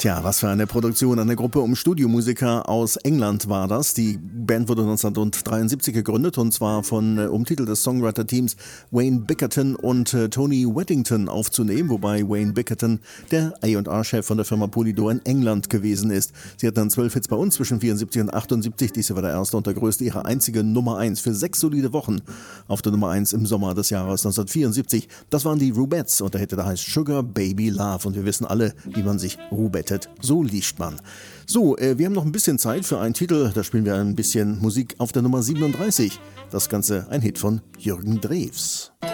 Tja, was für eine Produktion. Eine Gruppe um Studiomusiker aus England war das. Die Band wurde 1973 gegründet und zwar um Titel des Songwriter-Teams Wayne Bickerton und Tony Weddington aufzunehmen, wobei Wayne Bickerton der A&R-Chef von der Firma Polydor in England gewesen ist. Sie hatten dann 12 Hits bei uns zwischen 74 und 78. Diese war der erste und der größte, ihre einzige Nummer 1 für 6 solide Wochen auf der Nummer 1 im Sommer des Jahres 1974. Das waren die Rubettes und der Hit, der heißt Sugar Baby Love und wir wissen alle, wie man sich rubettet. So liest man. So, wir haben noch ein bisschen Zeit für einen Titel. Da spielen wir ein bisschen Musik auf der Nummer 37. Das Ganze ein Hit von Jürgen Drews.